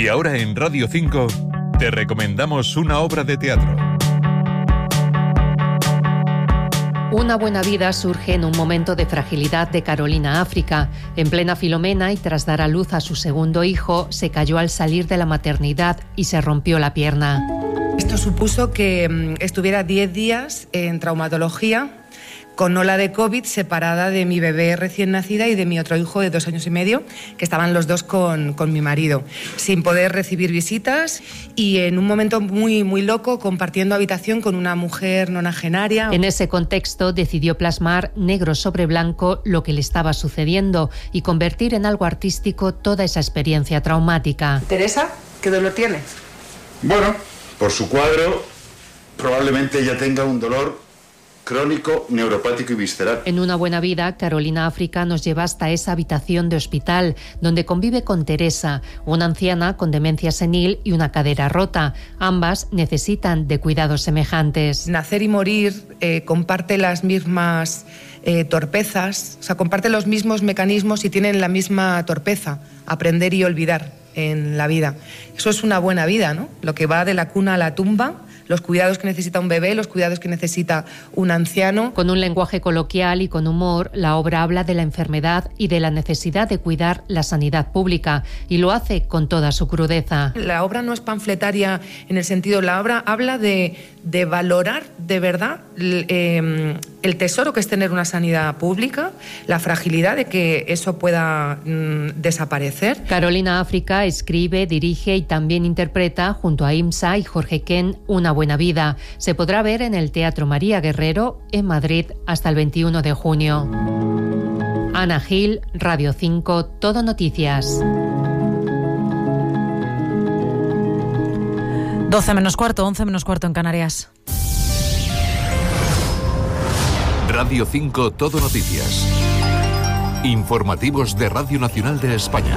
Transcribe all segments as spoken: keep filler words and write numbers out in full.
Y ahora en Radio cinco te recomendamos una obra de teatro. Una buena vida surge en un momento de fragilidad de Carolina África. En plena Filomena y tras dar a luz a su segundo hijo, se cayó al salir de la maternidad y se rompió la pierna. Esto supuso que estuviera diez días en traumatología con ola de COVID, separada de mi bebé recién nacida y de mi otro hijo de dos años y medio, que estaban los dos con, con mi marido, sin poder recibir visitas y en un momento muy, muy loco, compartiendo habitación con una mujer nonagenaria. En ese contexto decidió plasmar negro sobre blanco lo que le estaba sucediendo y convertir en algo artístico toda esa experiencia traumática. Teresa, ¿qué dolor tienes? Bueno, por su cuadro, probablemente ella tenga un dolor crónico, neuropático y visceral. En Una buena vida, Carolina África nos lleva hasta esa habitación de hospital, donde convive con Teresa, una anciana con demencia senil y una cadera rota. Ambas necesitan de cuidados semejantes. Nacer y morir eh, comparte las mismas eh, torpezas, o sea, comparte los mismos mecanismos y tienen la misma torpeza, aprender y olvidar en la vida. Eso es una buena vida, ¿no? Lo que va de la cuna a la tumba, los cuidados que necesita un bebé, los cuidados que necesita un anciano. Con un lenguaje coloquial y con humor, la obra habla de la enfermedad y de la necesidad de cuidar la sanidad pública, y lo hace con toda su crudeza. La obra no es panfletaria en el sentido, la obra habla de, de valorar de verdad eh, el tesoro que es tener una sanidad pública, la fragilidad de que eso pueda mm, desaparecer. Carolina África escribe, dirige y también interpreta, junto a Imsa y Jorge Ken, Una buena vida. Se podrá ver en el Teatro María Guerrero en Madrid hasta el veintiuno de junio. Ana Gil, Radio cinco, Todo Noticias. doce menos cuarto, once menos cuarto en Canarias. Radio cinco, Todo Noticias. Informativos de Radio Nacional de España.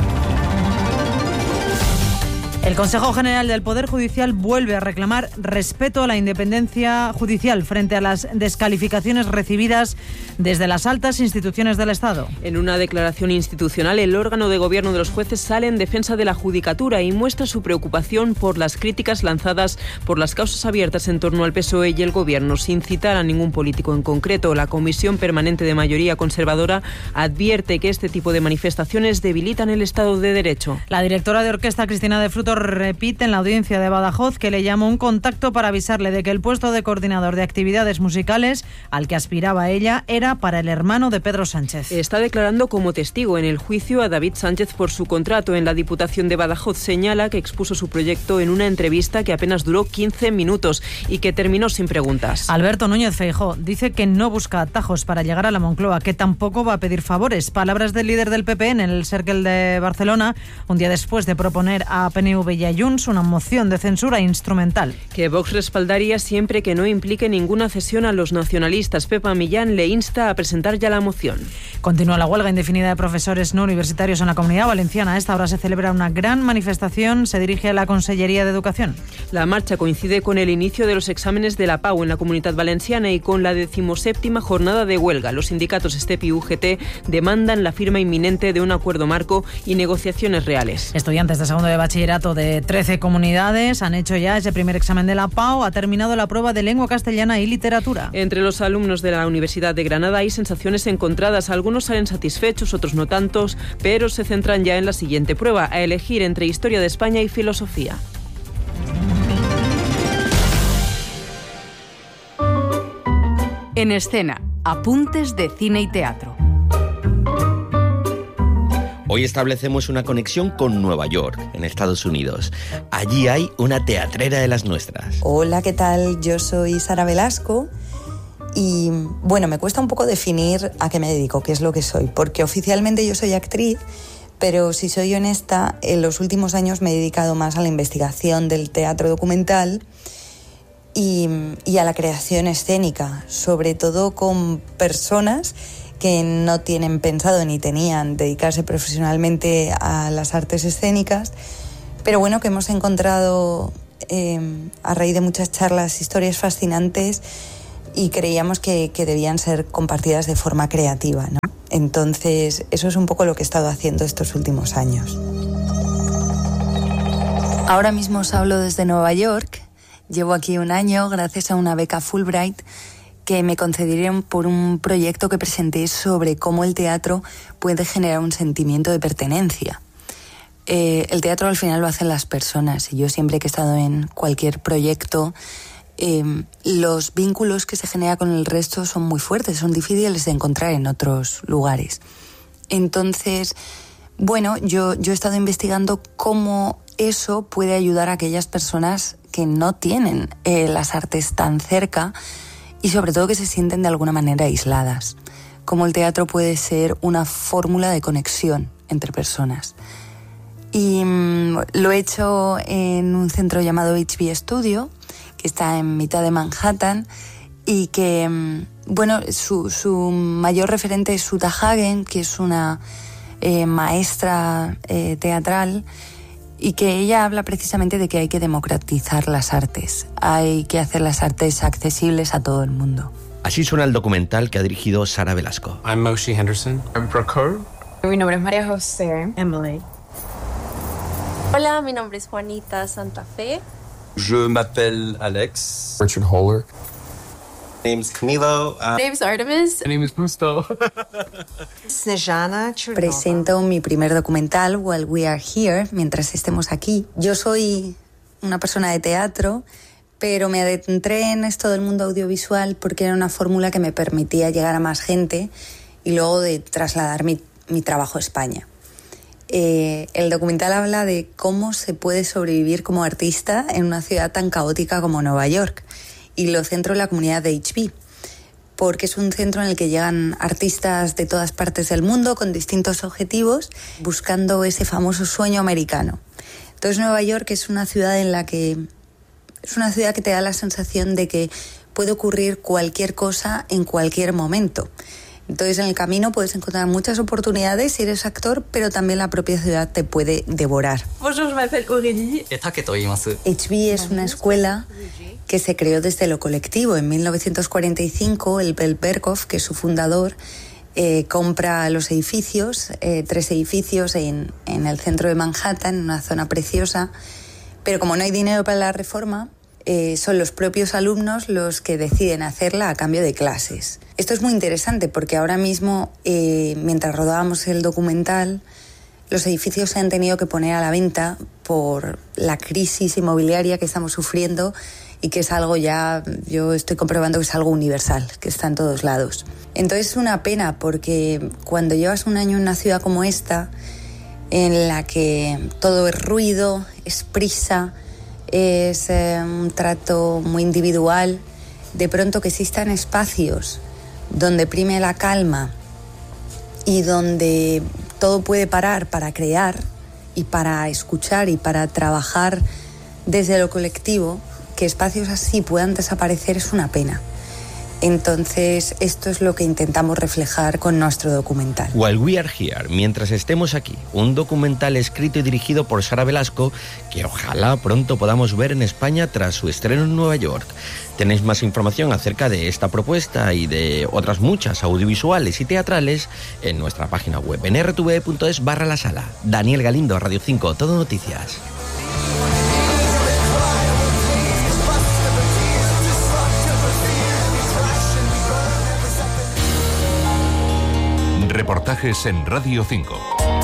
El Consejo General del Poder Judicial vuelve a reclamar respeto a la independencia judicial frente a las descalificaciones recibidas desde las altas instituciones del Estado. En una declaración institucional, el órgano de gobierno de los jueces sale en defensa de la judicatura y muestra su preocupación por las críticas lanzadas por las causas abiertas en torno al P S O E y el Gobierno, sin citar a ningún político en concreto. La Comisión Permanente de Mayoría Conservadora advierte que este tipo de manifestaciones debilitan el Estado de Derecho. La directora de orquesta, Cristina de Frutos, repite en la audiencia de Badajoz que le llamó un contacto para avisarle de que el puesto de coordinador de actividades musicales al que aspiraba ella era para el hermano de Pedro Sánchez. Está declarando como testigo en el juicio a David Sánchez por su contrato en la Diputación de Badajoz. Señala que expuso su proyecto en una entrevista que apenas duró quince minutos y que terminó sin preguntas. Alberto Núñez Feijóo dice que no busca atajos para llegar a la Moncloa, que tampoco va a pedir favores. Palabras del líder del P P en el Cercle de Barcelona, un día después de proponer a P N V y a Junts una moción de censura instrumental. Que Vox respaldaría siempre que no implique ninguna cesión a los nacionalistas. Pepa Millán le insta a presentar ya la moción. Continúa la huelga indefinida de profesores no universitarios en la Comunidad Valenciana. A esta hora se celebra una gran manifestación. Se dirige a la Consellería de Educación. La marcha coincide con el inicio de los exámenes de la P A U en la Comunidad Valenciana y con la decimoséptima jornada de huelga. Los sindicatos STEP y U G T demandan la firma inminente de un acuerdo marco y negociaciones reales. Estudiantes de segundo de bachillerato de trece comunidades han hecho ya ese primer examen de la P A U. Ha terminado la prueba de lengua castellana y literatura. Entre los alumnos de la Universidad de Granada hay sensaciones encontradas. Algunos salen satisfechos, otros no tantos, pero se centran ya en la siguiente prueba, a elegir entre Historia de España y Filosofía. En escena, apuntes de cine y teatro. Hoy establecemos una conexión con Nueva York, en Estados Unidos. Allí hay una teatrera de las nuestras. Hola, ¿qué tal? Yo soy Sara Velasco y, bueno, me cuesta un poco definir a qué me dedico, qué es lo que soy, porque oficialmente yo soy actriz, pero si soy honesta, en los últimos años me he dedicado más a la investigación del teatro documental y, y a la creación escénica, sobre todo con personas que no tienen pensado ni tenían dedicarse profesionalmente a las artes escénicas, pero bueno, que hemos encontrado eh, a raíz de muchas charlas historias fascinantes y creíamos que, que debían ser compartidas de forma creativa, ¿no? Entonces, eso es un poco lo que he estado haciendo estos últimos años. Ahora mismo os hablo desde Nueva York. Llevo aquí un año gracias a una beca Fulbright que me concedieron por un proyecto que presenté sobre cómo el teatro puede generar un sentimiento de pertenencia. Eh, el teatro al final lo hacen las personas y yo siempre que he estado en cualquier proyecto, eh, los vínculos que se generan con el resto son muy fuertes, son difíciles de encontrar en otros lugares. Entonces, bueno, yo, yo he estado investigando cómo eso puede ayudar a aquellas personas que no tienen eh, las artes tan cerca y sobre todo que se sienten de alguna manera aisladas. Cómo el teatro puede ser una fórmula de conexión entre personas. Y mmm, lo he hecho en un centro llamado H B Studio, que está en mitad de Manhattan y que, mmm, bueno, su, su mayor referente es Uta Hagen, que es una eh, maestra eh, teatral, y que ella habla precisamente de que hay que democratizar las artes, hay que hacer las artes accesibles a todo el mundo. Así suena el documental que ha dirigido Sara Velasco. I'm Moshe Henderson. I'm Procure. Mi nombre es María José. Emily. Hola, mi nombre es Juanita Santa Fe. Je m'appelle Alex. Richard Holler. My name's Camilo. Uh, My name's Artemis. My name is Busto. Snejana Chernova. Presento mi primer documental, While We Are Here, mientras estemos aquí. Yo soy una persona de teatro, pero me adentré en esto del mundo audiovisual porque era una fórmula que me permitía llegar a más gente y luego de trasladar mi, mi trabajo a España. Eh, el documental habla de cómo se puede sobrevivir como artista en una ciudad tan caótica como Nueva York. Y lo centro en la comunidad de H B, porque es un centro en el que llegan artistas de todas partes del mundo con distintos objetivos, buscando ese famoso sueño americano. Entonces Nueva York es una ciudad en la que es una ciudad que te da la sensación de que puede ocurrir cualquier cosa en cualquier momento. Entonces en el camino puedes encontrar muchas oportunidades si eres actor, pero también la propia ciudad te puede devorar. Bonjour, je m'appelle Aurélie. H B es una escuela que se creó desde lo colectivo. En mil novecientos cuarenta y cinco, el Bell Berkoff, que es su fundador, eh, compra los edificios, eh, tres edificios en, en el centro de Manhattan, en una zona preciosa, pero como no hay dinero para la reforma, eh, son los propios alumnos los que deciden hacerla a cambio de clases. Esto es muy interesante porque ahora mismo, eh, mientras rodábamos el documental, los edificios se han tenido que poner a la venta por la crisis inmobiliaria que estamos sufriendo y que es algo ya, yo estoy comprobando que es algo universal, que está en todos lados. Entonces es una pena porque cuando llevas un año en una ciudad como esta, en la que todo es ruido, es prisa, es eh, un trato muy individual, de pronto que existan espacios donde prime la calma y donde todo puede parar para crear y para escuchar y para trabajar desde lo colectivo, que espacios así puedan desaparecer es una pena. Entonces, esto es lo que intentamos reflejar con nuestro documental. While We Are Here, mientras estemos aquí, un documental escrito y dirigido por Sara Velasco que ojalá pronto podamos ver en España tras su estreno en Nueva York. Tenéis más información acerca de esta propuesta y de otras muchas audiovisuales y teatrales en nuestra página web en r t v punto es barra la sala. Daniel Galindo, Radio cinco, Todo Noticias. Reportajes en Radio cinco.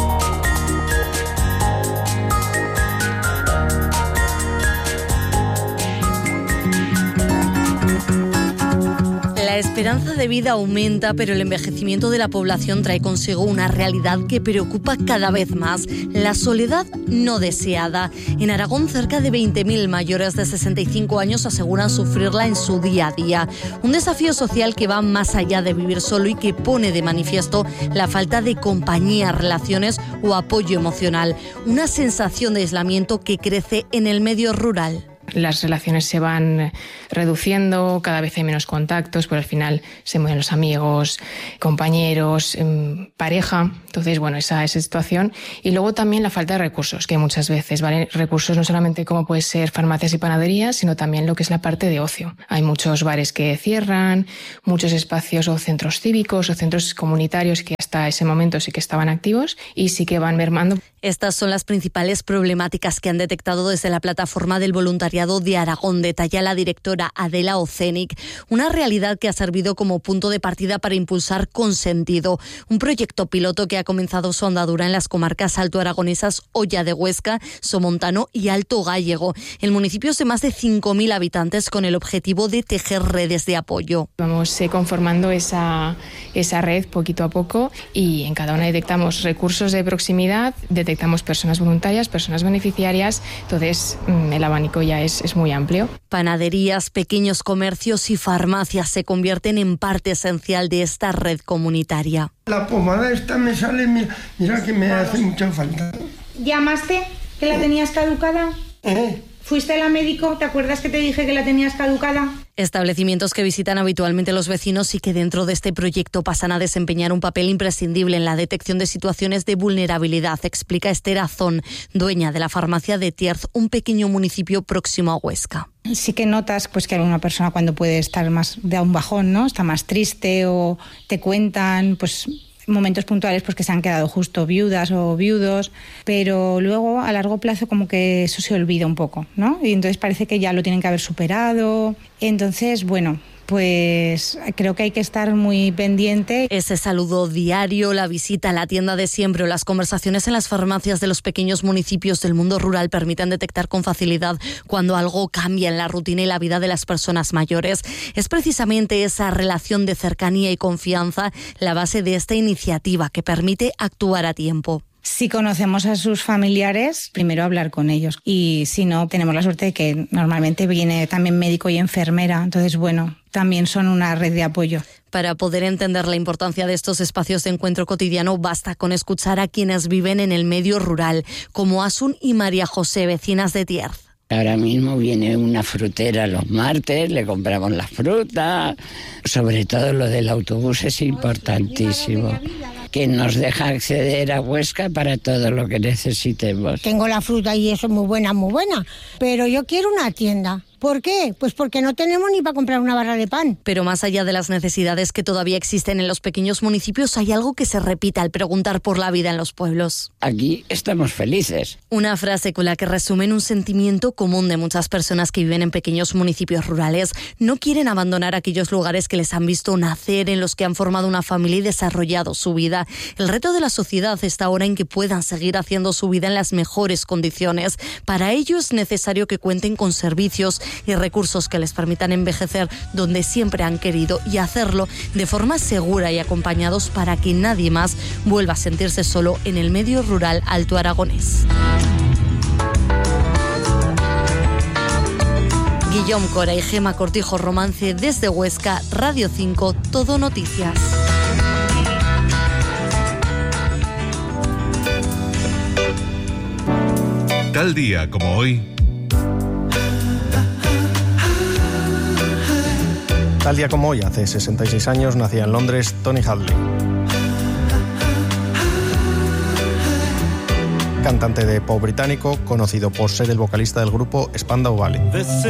La esperanza de vida aumenta, pero el envejecimiento de la población trae consigo una realidad que preocupa cada vez más: la soledad no deseada. En Aragón, cerca de veinte mil mayores de sesenta y cinco años aseguran sufrirla en su día a día. Un desafío social que va más allá de vivir solo y que pone de manifiesto la falta de compañía, relaciones o apoyo emocional. Una sensación de aislamiento que crece en el medio rural. Las relaciones se van reduciendo, cada vez hay menos contactos, pero al final se mueren los amigos, compañeros, pareja. Entonces, bueno, esa, esa situación. Y luego también la falta de recursos, que muchas veces, ¿vale? Recursos no solamente como puede ser farmacias y panaderías, sino también lo que es la parte de ocio. Hay muchos bares que cierran, muchos espacios o centros cívicos o centros comunitarios que hasta ese momento sí que estaban activos y sí que van mermando. Estas son las principales problemáticas que han detectado desde la plataforma del voluntariado de Aragón, detalla la directora Adela Ocenic, una realidad que ha servido como punto de partida para impulsar Consentido, un proyecto piloto que ha comenzado su andadura en las comarcas altoaragonesas Oya de Huesca, Somontano y Alto Gállego, en municipios de más de cinco mil habitantes, con el objetivo de tejer redes de apoyo. Vamos eh, conformando esa, esa red poquito a poco y en cada una detectamos recursos de proximidad, detectamos personas voluntarias, personas beneficiarias, entonces el abanico ya es, es muy amplio. Panaderías, pequeños comercios y farmacias se convierten en parte esencial de esta red comunitaria. La pomada esta me sale, mira, mira que me hace mucha falta. ¿Llamaste que la tenías caducada? ¿Eh? ¿Fuiste al médico? ¿Te acuerdas que te dije que la tenías caducada? Establecimientos que visitan habitualmente los vecinos y que dentro de este proyecto pasan a desempeñar un papel imprescindible en la detección de situaciones de vulnerabilidad, explica Esther Azón, dueña de la farmacia de Tierz, un pequeño municipio próximo a Huesca. Sí que notas pues que alguna persona cuando puede estar más de un bajón, ¿no? Está más triste o te cuentan pues momentos puntuales pues que se han quedado justo viudas o viudos, pero luego a largo plazo como que eso se olvida un poco, ¿no? Y entonces parece que ya lo tienen que haber superado. Entonces, bueno, pues creo que hay que estar muy pendiente. Ese saludo diario, la visita a la tienda de siempre o las conversaciones en las farmacias de los pequeños municipios del mundo rural permiten detectar con facilidad cuando algo cambia en la rutina y la vida de las personas mayores. Es precisamente esa relación de cercanía y confianza la base de esta iniciativa que permite actuar a tiempo. Si conocemos a sus familiares, primero hablar con ellos. Y si no, tenemos la suerte de que normalmente viene también médico y enfermera. Entonces, bueno, también son una red de apoyo. Para poder entender la importancia de estos espacios de encuentro cotidiano, basta con escuchar a quienes viven en el medio rural, como Asun y María José, vecinas de Tierz. Ahora mismo viene una frutera los martes, le compramos la fruta. Sobre todo lo del autobús es importantísimo, que nos deja acceder a Huesca para todo lo que necesitemos. Tengo la fruta y eso es muy buena, muy buena, pero yo quiero una tienda. ¿Por qué? Pues porque no tenemos ni para comprar una barra de pan. Pero más allá de las necesidades que todavía existen en los pequeños municipios, hay algo que se repite al preguntar por la vida en los pueblos. Aquí estamos felices. Una frase con la que resumen un sentimiento común de muchas personas que viven en pequeños municipios rurales. No quieren abandonar aquellos lugares que les han visto nacer, en los que han formado una familia y desarrollado su vida. El reto de la sociedad está ahora en que puedan seguir haciendo su vida en las mejores condiciones. Para ello es necesario que cuenten con servicios y recursos que les permitan envejecer donde siempre han querido y hacerlo de forma segura y acompañados para que nadie más vuelva a sentirse solo en el medio rural alto aragonés. Guillaume Cora y Gema Cortijo Romance desde Huesca, Radio cinco, Todo Noticias. Tal día como hoy. Tal día como hoy, hace sesenta y seis años, nacía en Londres Tony Hadley. Cantante de pop británico, conocido por ser el vocalista del grupo Spandau Ballet.